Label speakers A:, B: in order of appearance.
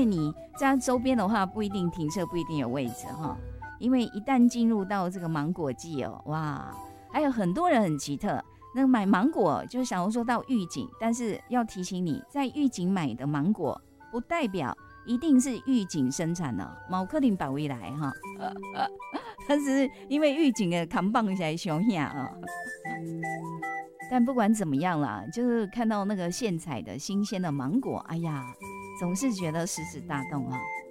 A: 为你在周边的话不一定停车，不一定有位置哈。因为一旦进入到这个芒果季哦，哇，还有很多人很奇特，那买芒果就是想要说到玉井，但是要提醒你，在玉井买的芒果不代表一定是玉井生产的，毛克林保未来哈，但是因为玉井的扛棒才凶下啊。但不管怎么样啦，就是看到那个现采的新鲜的芒果，哎呀，总是觉得食指大动啊。